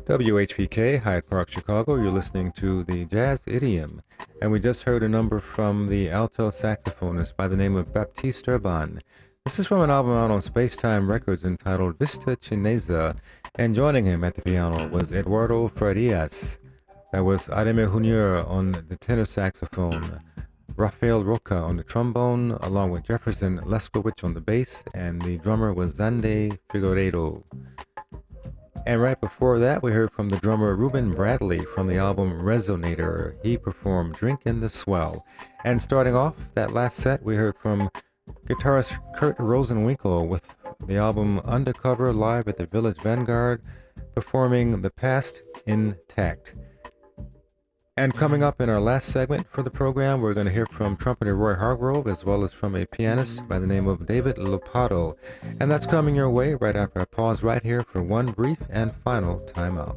WHPK, Hyde Park, Chicago. You're listening to the Jazz Idiom, and we just heard a number from the alto saxophonist by the name of Baptiste Urban. This is from an album out on Spacetime Records entitled Vista Chinesa, and joining him at the piano was Eduardo Farias. That was Ademir Junior on the tenor saxophone, Rafael Roca on the trombone, along with Jefferson Leskowicz on the bass, and the drummer was Zande Figueiredo. And right before that, we heard from the drummer Ruben Bradley from the album Resonator. He performed Drink in the Swell. And starting off that last set, we heard from guitarist Kurt Rosenwinkel with the album Undercover live at the Village Vanguard, performing The Past Intact. And coming up in our last segment for the program, we're going to hear from trumpeter Roy Hargrove, as well as from a pianist by the name of David Lopato. And that's coming your way right after I pause right here for one brief and final timeout.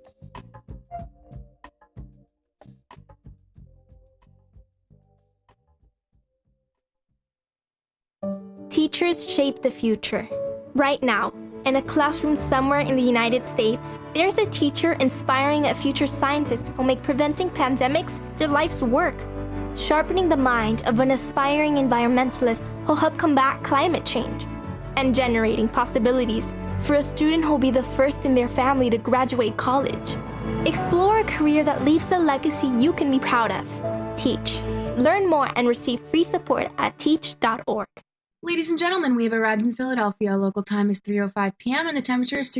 Teachers shape the future. Right now, in a classroom somewhere in the United States, there's a teacher inspiring a future scientist who'll make preventing pandemics their life's work, sharpening the mind of an aspiring environmentalist who'll help combat climate change, and generating possibilities for a student who'll be the first in their family to graduate college. Explore a career that leaves a legacy you can be proud of. Teach. Learn more and receive free support at teach.org. Ladies and gentlemen, we have arrived in Philadelphia. Local time is 3:05 p.m. and the temperature is